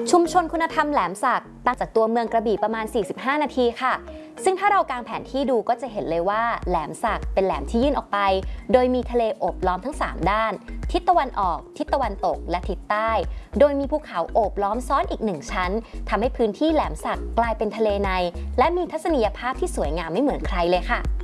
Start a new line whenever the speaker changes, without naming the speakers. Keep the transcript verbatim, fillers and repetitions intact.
ชุมชนคุณธรรมแหลมสักตั้งจากตัวเมืองกระบี่ประมาณสี่สิบห้านาทีค่ะซึ่งถ้าเรากางแผนที่ดูก็จะเห็นเลยว่าแหลมสักเป็นแหลมที่ยื่นออกไปโดยมีทะเลโอบล้อมทั้งสามด้านทิศตะวันออกทิศตะวันตกและทิศใต้โดยมีภูเขาโอบล้อมซ้อนอีกหนึ่งชั้นทำให้พื้นที่แหลมสักกลายเป็นทะเลในและมีทัศนียภาพที่สวยงามไม่เหมือนใครเลยค่ะ